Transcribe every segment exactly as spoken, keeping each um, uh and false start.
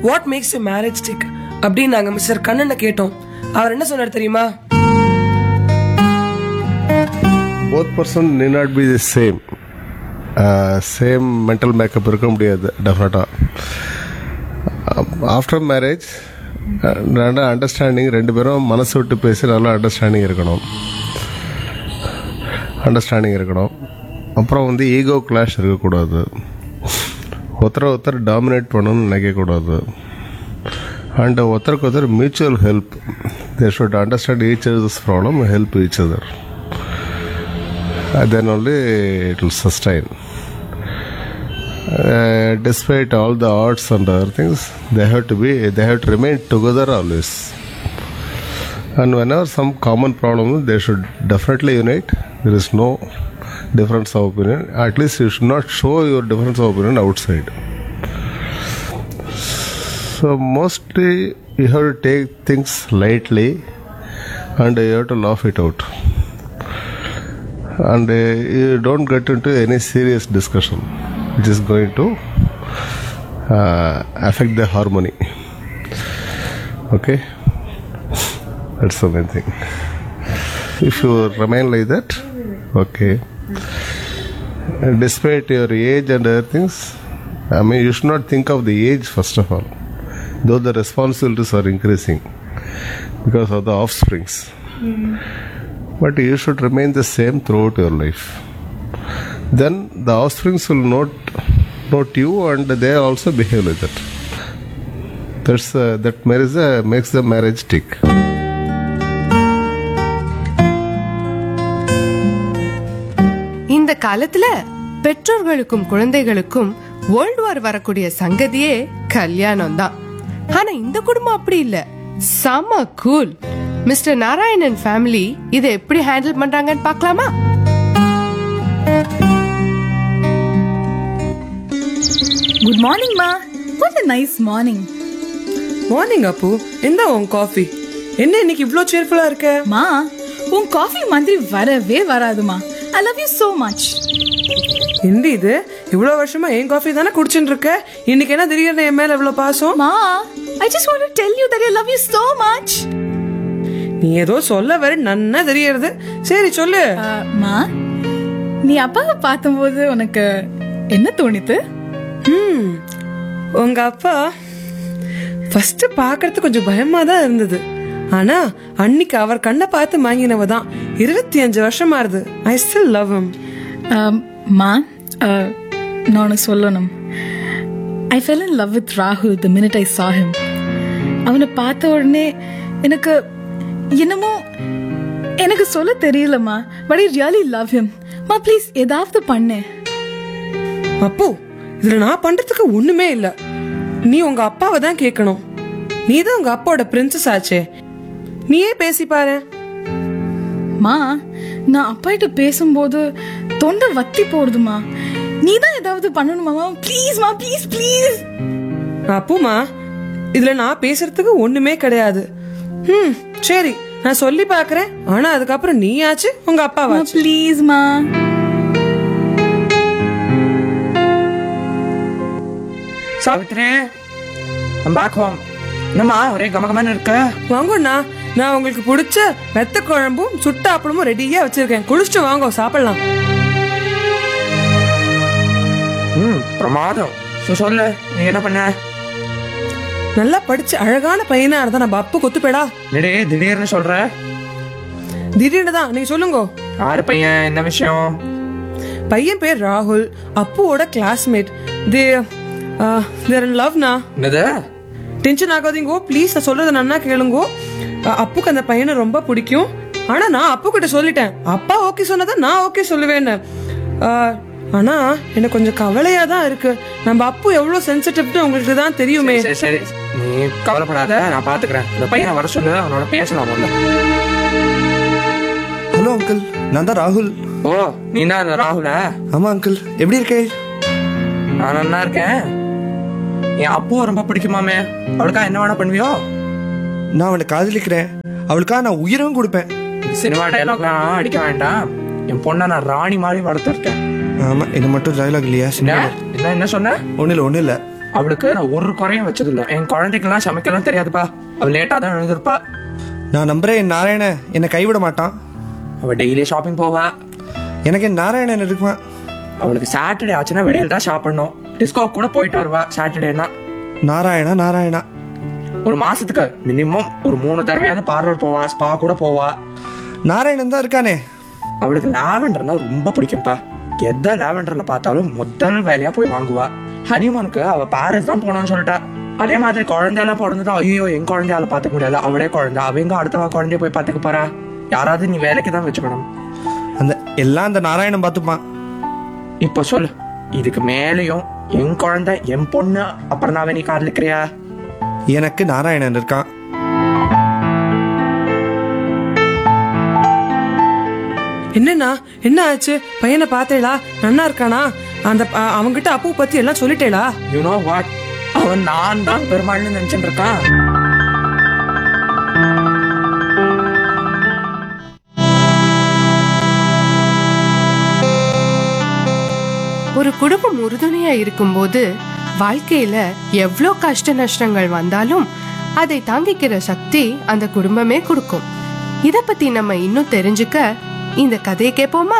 What makes a marriage stick அப்படின்னு நாங்க mister கண்ணனை கேட்டோம். அவர் என்ன சொன்னார் தெரியுமா? both person need not be the same. Same mental makeup இருக்க முடியாது டெஃபினட்டாக. ஆஃப்டர் மேரேஜ் நல்ல அண்டர்ஸ்டாண்டிங், ரெண்டு பேரும் மனசு விட்டு பேசி நல்லா அண்டர்ஸ்டாண்டிங் இருக்கணும் அண்டர்ஸ்டாண்டிங் இருக்கணும் அப்புறம் வந்து ஈகோ கிளாஷ் இருக்கக்கூடாது. ஒருத்தரை ஒருத்தர் டாமினேட் பண்ணணும்னு நினைக்கக்கூடாது. அண்ட் ஒருத்தருக்கு ஒருத்தர் mutual help. They should understand each others problem, help each other. Then only it will sustain. Uh, despite all the odds and other things, they have to be, they have to remain together always. And whenever some common problem, they should definitely unite. There is no difference of opinion. At least you should not show your difference of opinion outside. So mostly you have to take things lightly and you have to laugh it out. And uh, you don't get into any serious discussion which is going to uh, affect the harmony. Okay, that's the main thing. If you remain like that, okay, and despite your age and other things, I mean, you should not think of the age first of all, though the responsibilities are increasing because of the offsprings. Mm. But you should remain the same throughout your life. Then the offsprings will note, note you and they also behave like that. That's, uh, that marriage, uh, makes the marriage tick. இந்த காலத்துல பெற்றோர்களுக்கும் குழந்தைகளுக்கும் world war வரக்கூடிய சங்கதியே கல்யாணம் தான். ஆனா இந்த குடும்பம் அப்படி இல்ல, செம கூல். மிஸ்டர் நாராயணன் ஃபேமிலி இதை எப்படி ஹேண்டில் பண்றாங்கன்னு பார்க்கலாமா? குட் மார்னிங் மா. What a nice morning. Morning அப்பு. இந்த உன் காஃபி என்ன இன்னைக்கு இவ்ளோ cheerful-ஆ இருக்க? மா, உன் காஃபி மாதிரி வரவே வராதுமா. I love you so much. Hindi இது இவ்ளோ வருஷமா என் காஃபி தானே குடிச்சிட்டு இருக்க, இன்னைக்கு என்ன திடீர்னு என் மேல இவ்ளோ பாசம்? மா, I just want to tell you that I love you so much. நீ ஏதோ சொல்ல வர நன்னா தெரியறது. சரி சொல்லு. மா, நீ அப்பாவை பார்த்தபோது உனக்கு என்ன தோணித்து? ம், உங்க அப்பா ஃபர்ஸ்ட் பாக்குறது கொஞ்சம் பயமா தான் இருந்தது. ஆனா அன்னைக்கு அவர் கண்ணை பார்த்து வாங்கினவதான் இருபத்தி அஞ்சு வருஷமா இருது. I still love him. மா, நான் உனக்கு சொல்லணும். I fell in love with Rahul the minute I saw him. அவனை பார்த்த உடனே எனக்கு என்னமோ எனக்கு சொல்ல தெரியலமா. But I really love him. மா ப்ளீஸ் ஏதாவது பண்ணு. அப்போ இதுல நான் பண்றதுக்கு ஒண்ணுமே இல்ல. நீ உங்க அப்பாவை தான் கேட்கணும். நீ தான் உங்க அப்பாவோட பிரின்சஸ் ஆச்சே, நீயே பேசி பாரு. மா, நான் அப்பா கிட்ட பேசும்போது தொண்டை வத்தி போடுதுமா. நீ தான் ஏதாவது பண்ணணுமா? ப்ளீஸ் மா, ப்ளீஸ் ப்ளீஸ். அப்புமா இதுல நான் பேசுறதுக்கு ஒண்ணுமே கிடையாது. ம், சரி நான் சொல்லி பாக்குறேன். ஆனா அதுக்கப்புறம் நீ ஆச்சு உங்க அப்பாவா? ப்ளீஸ் மா. Savitri, I'm back home. என்னம்மா ஒரே கமகமன்னு இருக்க? வாங்கண்ணா, நான் உங்களுக்கு பிடிச்ச வெத்த குழம்பும் சுட்ட அப்பளமும் ரெடியா வச்சிருக்கேன். குளிச்சுட்டு வாங்க சாப்பிடலாம். ம், பிரமாதம். சொல்லு, நீ என்ன பண்ண? நல்லா படிச்சு அழகான பையனா இருந்தா நம்ம அப்பு கொத்துப்பேடா. திடீர்னு சொல்ற? திடீர்னு தான். நீங்க சொல்லுங்க. யாரு பையன், என்ன விஷயம்? பையன் பேர் ராகுல், அப்புவோட classmate. They there in love நா. என்னது? Tension ஆகாதீங்கோ please. நான் சொல்றத நன்னா கேளுங்கோ. அப்புக்கு அந்த பையனை ரொம்ப பிடிக்கும். ஆனா நான் அப்பு கிட்ட சொல்லிட்டேன், அப்பா ஓகே சொன்னதான் நான் ஓகே சொல்லுவேன்னு. ஆனா எனக்கு கொஞ்சம் கவலையா தான் இருக்கு. நம்ம அப்பு எவ்வளவு சென்சிட்டிவ்னு உங்களுக்கு தான் தெரியுமே. சரி, நீ கவலைப்படாத, நான் பாத்துக்கிறேன். இந்த பையனை வர சொல்லு, அவனோட பேசலாம். ஹலோ அங்கிள், நான் தான் ராகுல். ஓ, நீ தான் ராகுலா? ஆமா அங்கிள், எப்படி இருக்கே? நான் நல்லா இருக்கேன். என் அப்பு ரொம்ப பிடிக்குமாமே, அவளுக்கா என்ன வேணா பண்ணுவியோ? நான் அவளை காதலிக்கிறேன், அவளுக்கா நான் உயிரும் கொடுப்பேன். சினிமா டைலாக்லாம் அடிக்க வேண்டாம். என் பொண்ணை நான் ராணி மாதிரி வளர்த்துருக்கேன். ஆமா, இது மட்டும் டைலாக் இல்லையா? என்ன என்ன சொன்ன? ஒண்ணு இல்ல ஒண்ணு இல்ல அவளுக்கு நான் ஒரு குறையும் வச்சது இல்லை. என் குழந்தைக்கெல்லாம் சமைக்கலாம் தெரியாதுப்பா. அவள் லேட்டா தான் எழுந்திருப்பா. நான் நம்புறேன் என் நாராயணன் என்னை கைவிட மாட்டான். அவள் டெய்லி ஷாப்பிங் போவா. எனக்கு என் நாராயணன் இருக்குவான். அவளுக்கு சாட்டர்டே ஆச்சுன்னா வெளியில தான் சாப்பிடணும். டிஸ்கோ கூட போயிட்டு வருவா சாட்டர்டேனா. நாராயணா நாராயணா ஒரு மாசத்துக்கு மினிமம் ஒரு மூணு தடவையாவது பார்லர் போவா, ஸ்பா கூட போவா. நாராயணன் தான் இருக்கானே. அவளுக்கு லாவெண்டர்னா ரொம்ப பிடிக்கும்ப்பா. எந்த லாவெண்டர்ல பார்த்தாலும் முதல் வேலையா போய் வாங்குவா. ஹனிமூனுக்கு அவ பாரிஸ் தான் போனான்னு சொல்லிட்டா. அதே மாதிரி குழந்தையெல்லாம் பிறந்ததா, ஐயோ என் குழந்தையால பாத்துக்க முடியாது, அவளே குழந்தை, அவங்க அடுத்தவா குழந்தைய போய் பாத்துக்க போறா. யாராவது நீ வேலைக்கு தான் வச்சுக்கணும். அந்த எல்லாம் அந்த நாராயணன் பார்த்துப்பான். இப்ப சொல்லு, இதுக்கு மேலேயும் என் குழந்தை என் பொண்ணு அப்புறம் நான் நீ காதலிக்கிறியா? எனக்கு நாராயணன் இருக்கான். என்னண்ணா என்ன ஆச்சு? பையனை பார்த்தேளா? நன்னா இருக்கானா? அந்த அ- அவன்கிட்ட அப்பு பத்தி எல்லாம் சொல்லிட்டேளா? யூ நோ வாட், அவன் நான் தான் பெருமாள்னு நினைச்சுட்டு இருக்கான். ஒரு குடும்பம் உறுதுணையா இருக்கும்போது வாழ்க்கையில எவ்வளோ கஷ்ட நஷ்டங்கள் வந்தாலும் அதை தாங்கிக்கிற சக்தி அந்த குடும்பமே கொடுக்கும். இத பத்தி நம்ம இன்னும் தெரிஞ்சுக்க இந்த கதையை கேட்போமா?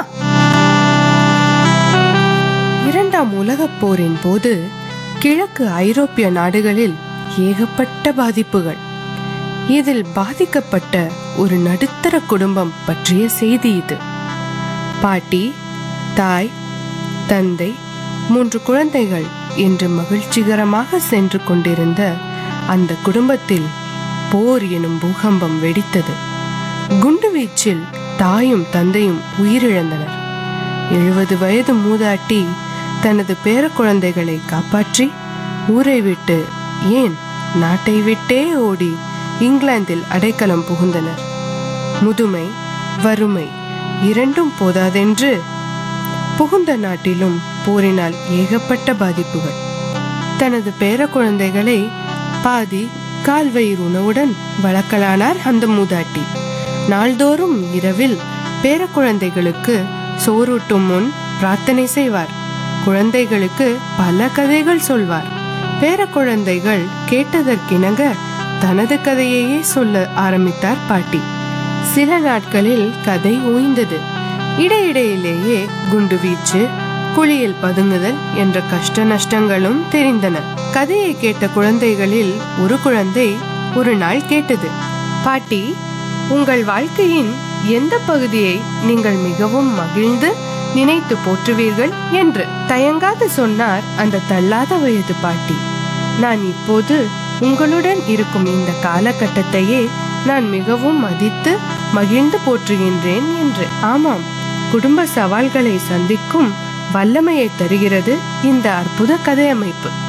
இரண்டாம் உலகப் போரின் போது கிழக்கு ஐரோப்பிய நாடுகளில் ஏகப்பட்ட பாதிப்புகள். இதில் பாதிக்கப்பட்ட ஒரு நடுத்தர குடும்பம் பற்றிய செய்தி இது. பாட்டி, தாய், தந்தை, மூன்று குழந்தைகள் என்று மகிழ்ச்சிகரமாக சென்று கொண்டிருந்த அந்த குடும்பத்தில் போர் எனும் பூகம்பம் வெடித்தது. குண்டுவீச்சில் தாயும் தந்தையும் உயிரிழந்தனர். எழுபது வயது மூதாட்டி தனது பேர குழந்தைகளை காப்பாற்றி ஊரை விட்டு, ஏன் நாட்டை விட்டே ஓடி இங்கிலாந்தில் அடைக்கலம் புகுந்தனர். முதுமை, வறுமை இரண்டும் போதாதென்று புகுந்த நாட்டிலும் போரினால் ஏகப்பட்ட பாதிப்புகள். தனது பேர குழந்தைகளை பாதி கால்வயிறு உணவுடன் வளர்க்கலானார் அந்த மூதாட்டி. நாள்தோறும் இரவில் பேர குழந்தைகளுக்கு சோறூட்டும் முன் பிரார்த்தனை செய்வார். குழந்தைகளுக்கு பல கதைகள் சொல்வார். பேர குழந்தைகள் கேட்டதற்கிணங்க தனது கதையையே சொல்ல ஆரம்பித்தார் பாட்டி. சில நாட்களில் கதை ஓய்ந்தது. இடையிடையிலேயே குண்டுவீச்சு, குழியில் பதுங்குதல் என்ற கஷ்ட நஷ்டங்களும் தெரிந்தன. கதையை கேட்ட குழந்தைகளில் ஒரு குழந்தை ஒரு நாள் கேட்டது, பாட்டி, உங்கள் வாழ்க்கையின் எந்த பகுதியை நீங்கள் மிகவும் மகிழ்ந்து நினைத்து போற்றுவீர்கள் என்று. தயங்காது சொன்னார் அந்த தள்ளாத வயது பாட்டி. நான் இப்போது உங்களுடன் இருக்கும் இந்த காலகட்டத்தையே நான் மிகவும் மதித்து மகிழ்ந்து போற்றுகின்றேன் என்று. ஆமாம், குடும்ப சவால்களை சந்திக்கும் வல்லமையை தருகிறது இந்த அற்புத கதை அமைப்பு.